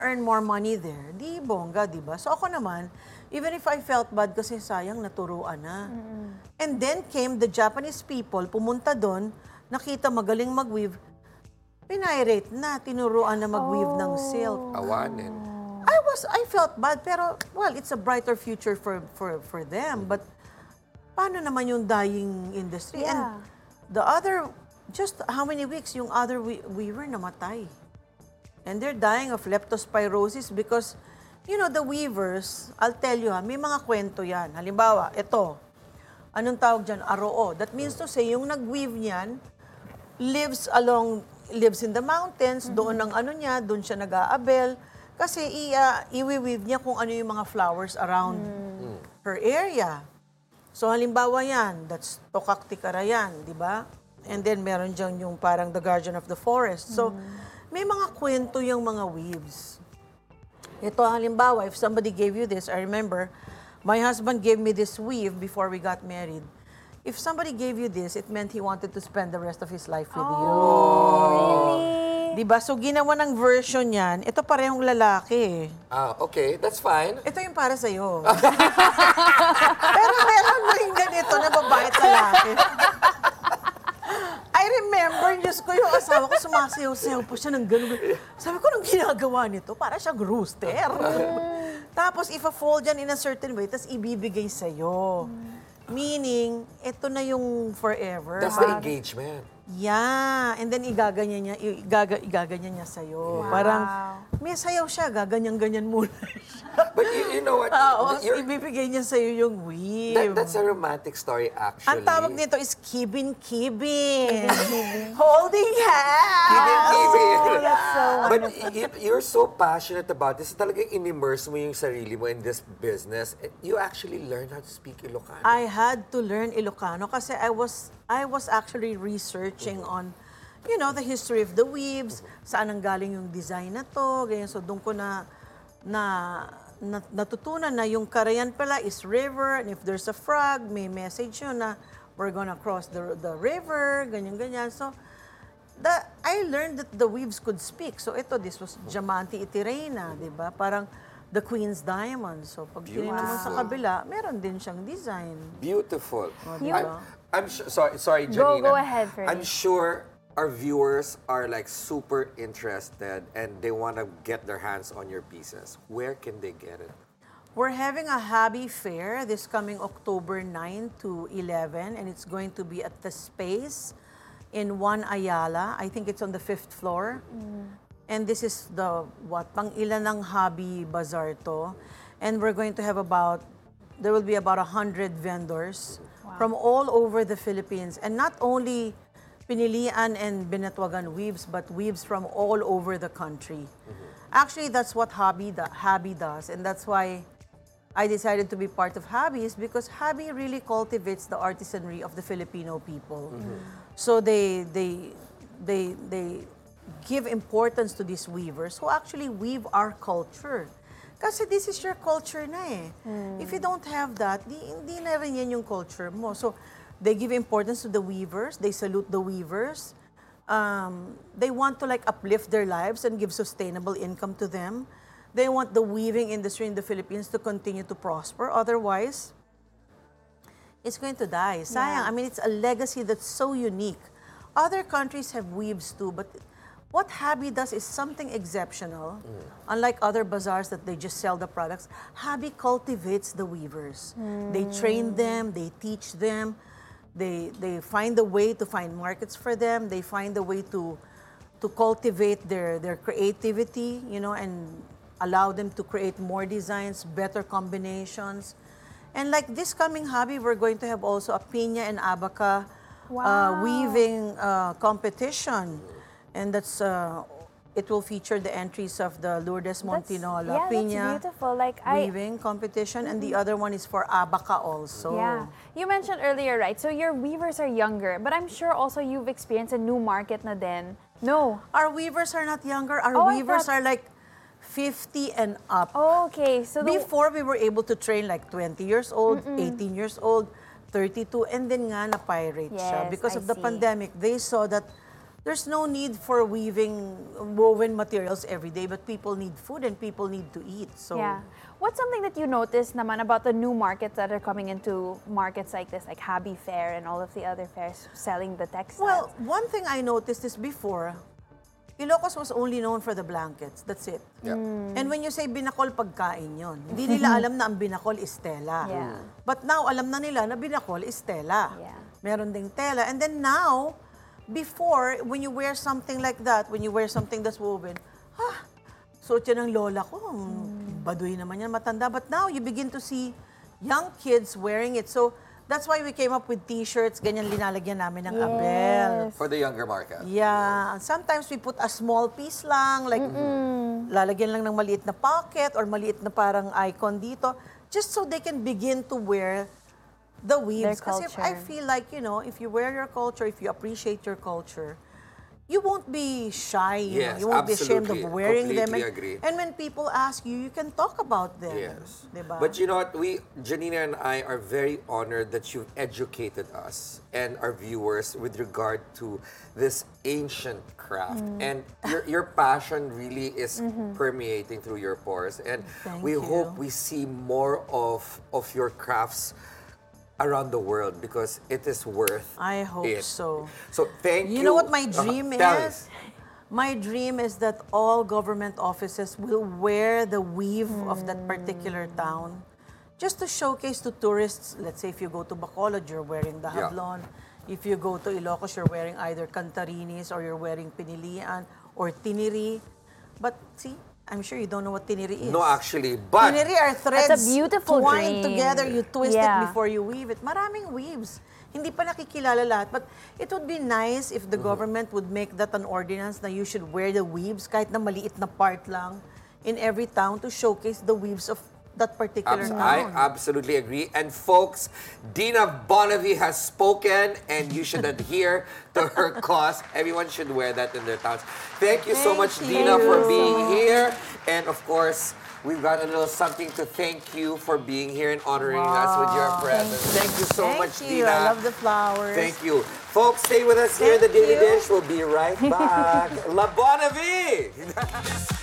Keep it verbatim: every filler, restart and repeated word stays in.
earn more money there, di bongga, di ba? So ako naman, even if I felt bad kasi sayang naturuan na. And then came the Japanese people, pumunta doon, nakita magaling mag-weave, pinirate na, tinuruan na mag-weave ng silk. Awanin. I was, I felt bad, pero, well, it's a brighter future for for for them. But, paano naman yung dyeing industry? Yeah. And the other, just how many weeks, yung other we weaver namatay. And they're dying of leptospirosis because, you know, the weavers, I'll tell you ha, may mga kwento yan. Halimbawa, ito, anong tawag dyan? Aroo. That means to say, yung nag-weave niyan, lives along, lives in the mountains, doon ang ano niya, doon siya nag-aabel. Kasi i, uh, i-weave niya kung ano yung mga flowers around her area. So halimbawa yan, that's Tokaktikara yan, di ba? And then meron dyan yung parang the guardian of the forest. So may mga kwento yung mga weaves. Ito halimbawa, if somebody gave you this, I remember, my husband gave me this weave before we got married. If somebody gave you this, it meant he wanted to spend the rest of his life with you. Really? Diba? So, ginawa ng version yan, ito parehong lalaki. Ah, okay. That's fine. Ito yung para sa'yo. Pero meron mo yung ganito na babae at lalaki. I remember, Diyos ko, yung asawa ko, sumasayaw-sayaw po siya ng gano'n. Sabi ko, nung ginagawa nito, para siyang rooster. Tapos, ifa-fold yan in a certain way, tapos ibibigay sa'yo. Meaning, ito na yung forever. That's the engagement. Yeah. And then, igaganyan niya, igaga, igaganyan niya sa'yo. Parang, may sayaw siya, gaganyan-ganyan muna siya. But you, you know what? Oo, You're- ibibigay niya sa'yo yung weave. that, that's a romantic story, actually. Ang tawag nito is kibin-kibin. Holding hands. Kibin-kibin. Oh, that's so But y- you're so passionate about this. Talagang in-immerse mo yung sarili mo in this business. You actually learned how to speak Ilocano. I had to learn Ilocano kasi I was I was actually researching on, you know, the history of the weaves, saan ang galing yung design na to, ganyan. So doon ko na, na, na natutunan na yung Karayan pala is river, and if there's a frog, may message yun na we're gonna cross the the river, ganyan-ganyan. So the, I learned that the weaves could speak. So ito, this was Diamante Itirena, di ba? Parang the Queen's Diamond. So pag tinignan mo sa kabila, meron din siyang design. Beautiful. You- I'm, I'm su- sorry, sorry, Go- Janina. go ahead, Ferdy. I'm sure our viewers are like super interested and they want to get their hands on your pieces. Where can they get it? We're having a hobby fair this coming October nine to eleven, and it's going to be at the Space in One Ayala. I think it's on the fifth floor. And this is the, what, pang ilan ng hobby bazaar to. And we're going to have about, there will be about one hundred vendors from all over the Philippines. And not only Pinilian and Binatwagan weaves, but weaves from all over the country. Actually, that's what Hobby, do, Hobby does. And that's why I decided to be part of Hobbies, because Hobby really cultivates the artisanry of the Filipino people. So they, they, they, they give importance to these weavers who actually weave our culture. Kasi this is your culture na eh. If you don't have that, di, hindi na rin yan yung culture mo. So, they give importance to the weavers, they salute the weavers, um, they want to like uplift their lives and give sustainable income to them. They want the weaving industry in the Philippines to continue to prosper. Otherwise, it's going to die. Sayang. Yeah. I mean, it's a legacy that's so unique. Other countries have weaves too, but what Hobby does is something exceptional. Unlike other bazaars that they just sell the products, Hobby cultivates the weavers. They train them, they teach them, they, they find a way to find markets for them, they find a way to, to cultivate their, their creativity, you know, and allow them to create more designs, better combinations. And like this coming Hobby, we're going to have also a piña and abaca uh, Wow. weaving uh, competition. And that's, uh, it will feature the entries of the Lourdes Montinola yeah, piña that's beautiful. Like I, weaving competition, and the other one is for abaca also. yeah. You mentioned earlier, right? So your weavers are younger, but I'm sure also you've experienced a new market na din. No. Our weavers are not younger. Our Oh, I weavers thought- are like fifty and up. Oh, okay. So the, Before, we were able to train like twenty years old, eighteen years old, thirty-two, and then nga na-pirate siya. Yes, Because I of the see. pandemic, they saw that there's no need for weaving woven materials every day, but people need food and people need to eat. So Yeah. What's something that you noticed naman about the new markets that are coming into markets like this, like Hobby Fair and all of the other fairs selling the textiles? well, one thing I noticed is before, Ilocos was only known for the blankets. That's it. Yeah. And when you say binakol, pagkain yon. Hindi nila alam na ang binakol is tela. Yeah. But now, alam na nila na binakol is tela. Yeah. Meron ding tela. And then now, before, when you wear something like that, when you wear something that's woven, ah, suot yan ng lola ko. Mm. Baduy naman yan, matanda. But now, you begin to see young kids wearing it. So, that's why we came up with t-shirts, ganyan linalagyan namin ng abel. For the younger market. Yeah. Sometimes we put a small piece lang, like lalagyan lang ng maliit na pocket or maliit na parang icon dito, just so they can begin to wear the weaves. Their Kasi I culture. feel like, you know, if you wear your culture, if you appreciate your culture, you won't be shy, you know, Yes, you won't be ashamed of absolutely. wearing them. Completely And, agree. and when people ask you, you can talk about them. Yes. Diba? But you know what? We, Janina and I, are very honored that you've educated us and our viewers with regard to this ancient craft. Mm. And your, your passion really is permeating through your pores. And Thank we you. hope we see more of, of your crafts around the world because it is worth I hope it. so. So thank you. You know what my Uh-huh. dream Tell me. is? My dream is that all government offices will wear the weave of that particular town just to showcase to tourists. Let's say if you go to Bacolod, you're wearing the Yeah. hablon. If you go to Ilocos, you're wearing either cantarinis or you're wearing pinilian or tiniri. But see, I'm sure you don't know what tiniri is. No, actually, but Tiniri are threads That's a beautiful twined dream. together. You twist Yeah. it before you weave it. Maraming weaves. Hindi pa nakikilala lahat. But it would be nice if the government would make that an ordinance na you should wear the weaves kahit na maliit na part lang in every town to showcase the weaves of that particular Abs- town. I absolutely agree. And folks, Dina Bonavie has spoken and you should adhere to her cause. Everyone should wear that in their towns. Thank you so Thank much, you. Dina, for Thank you. being here. And of course, we've got a little something to thank you for being here and honoring us with your presence. Thank you so Thank much, you. Dina. I love the flowers. Thank you. Folks, stay with us here. The Thank Daily you. Dish will be right back. La Bonavie!